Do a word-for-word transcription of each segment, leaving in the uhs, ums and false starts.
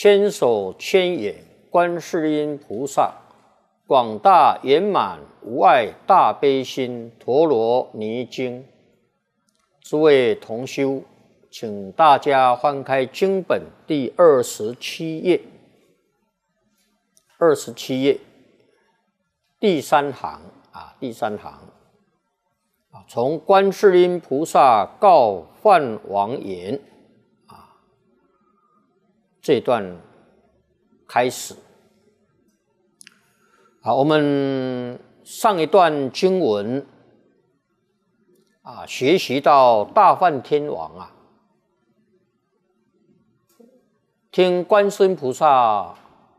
千手千眼观世音菩萨，广大圆满无碍大悲心陀罗尼经。诸位同修，请大家翻开经本第二十七页，二十七页第三行啊，第三行啊，从观世音菩萨告梵王言啊这段开始。好，我们上一段经文啊，学习到大梵天王啊，听观世音菩萨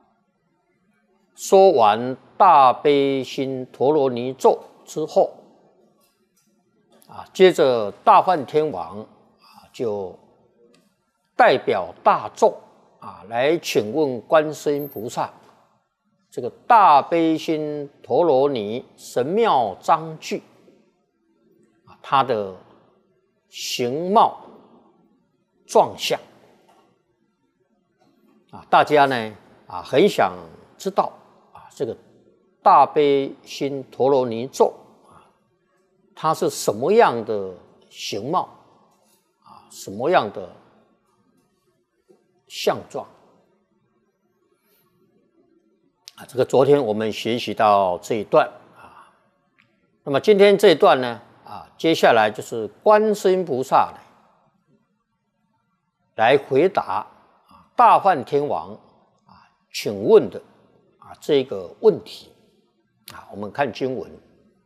说完大悲心陀罗尼咒之后啊，接着大梵天王啊就代表大众啊来请问观世音菩萨，这个大悲心陀罗尼神妙章句啊，它的形貌状相啊，大家呢啊很想知道啊，这个大悲心陀罗尼咒啊，它是什么样的形貌啊，什么样的相状啊？这个昨天我们学习到这一段啊，那么今天这一段呢啊，接下来就是观世音菩萨来回答啊大梵天王啊请问的啊这个问题啊。我们看经文：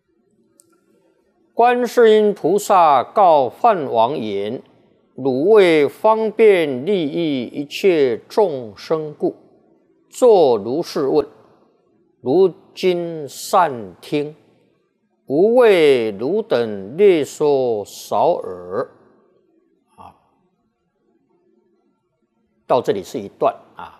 观世音菩萨告梵王言：汝为方便利益一切众生故，作如是问。如今善听，不为汝等略说少耳。啊，到这里是一段啊。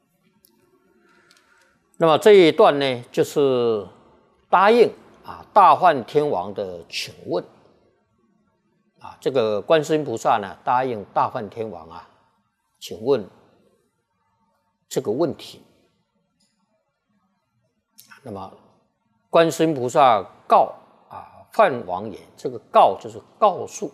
那么这一段呢，就是答应啊大梵天王的请问。啊，这个观世音菩萨呢，答应大梵天王啊，请问这个问题。那么观世音菩萨告啊梵王言，这个告就是告诉，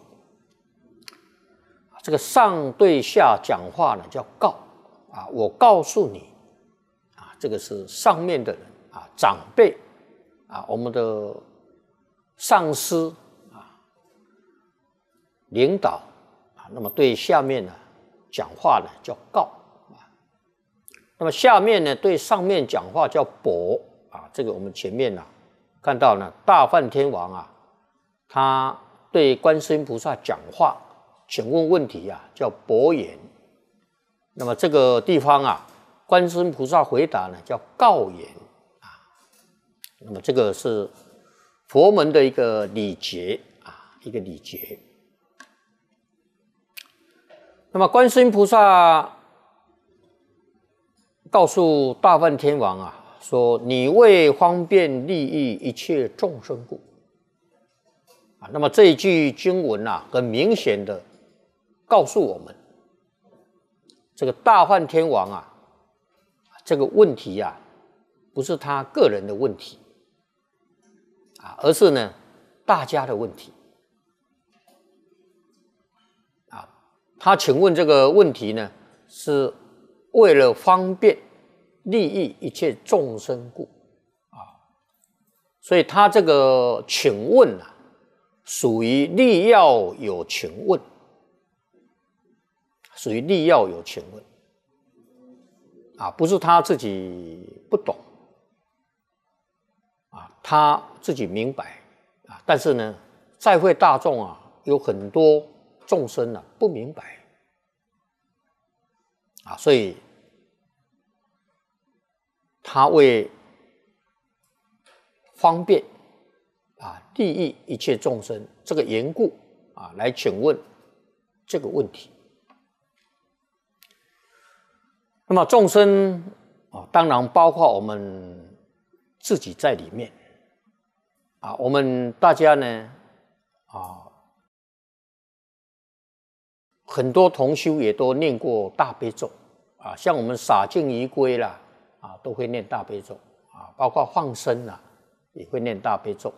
这个上对下讲话呢叫告啊，我告诉你啊，这个是上面的人啊，长辈啊，我们的上司啊，领导啊，那么对下面呢讲话呢叫告啊，那么下面呢对上面讲话叫薄。啊，这个我们前面呢、啊、看到呢，大梵天王啊，他对观世音菩萨讲话，请问问题啊，叫薄言。那么这个地方啊，观世音菩萨回答呢，叫告言啊。那么这个是佛门的一个礼节啊，一个礼节。那么观世音菩萨告诉大梵天王啊，说你为方便利益一切众生故啊，那么这一句经文啊，很明显的告诉我们，这个大梵天王啊，这个问题啊，不是他个人的问题啊，而是呢大家的问题啊。他请问这个问题呢，是为了方便利益一切众生故啊，所以他这个请问啊，属于力要有请问，属于力要有请问啊，不是他自己不懂啊，他自己明白啊，但是呢，在会大众啊，有很多众生啊不明白啊，所以他为方便啊利益一切众生这个缘故啊，来请问这个问题。那么众生啊，当然包括我们自己在里面啊，我们大家呢啊，很多同修也都念过大悲咒啊，像我们洒净仪归啦，啊，都会念大悲咒啊，包括放生啦，也会念大悲咒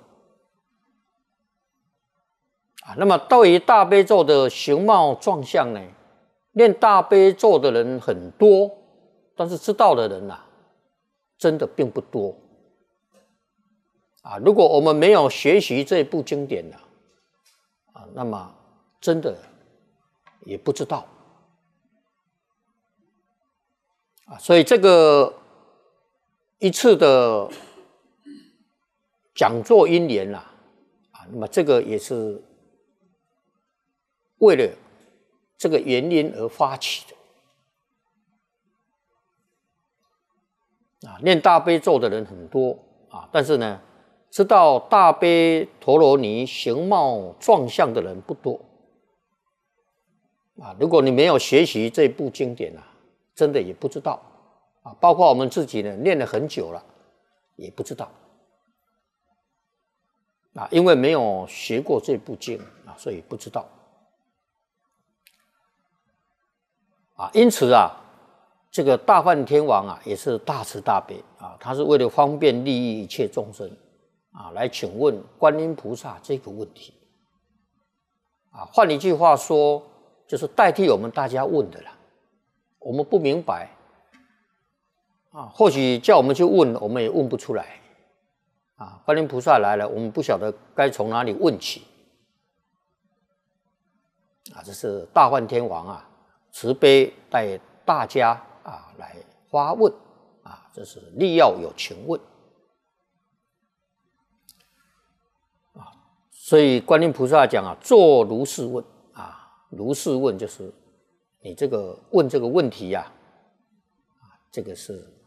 啊。那么对于大悲咒的形貌状相呢，念大悲咒的人很多，但是知道的人啊，真的并不多啊。如果我们没有学习这部经典呢，啊，那么真的也不知道。啊，所以这个一次的讲座因缘啦，啊，那么这个也是为了这个原因而发起的。啊，念大悲咒的人很多啊，但是呢，知道大悲陀罗尼形貌状相的人不多。啊，如果你没有学习这部经典啊，真的也不知道啊，包括我们自己呢，念了很久了，也不知道啊，因为没有学过这部经啊，所以不知道啊。因此啊，这个大梵天王啊，也是大慈大悲啊，他是为了方便利益一切众生啊，来请问观音菩萨这个问题啊。换一句话说，就是代替我们大家问的啦。我们不明白啊，或许叫我们去问，我们也问不出来啊。观音菩萨来了，我们不晓得该从哪里问起啊。这是大梵天王啊，慈悲带大家啊来发问啊，这是力要有情问啊。所以观音菩萨讲啊，作如是问啊，如是问就是你这个问这个问题呀、啊，啊，这个是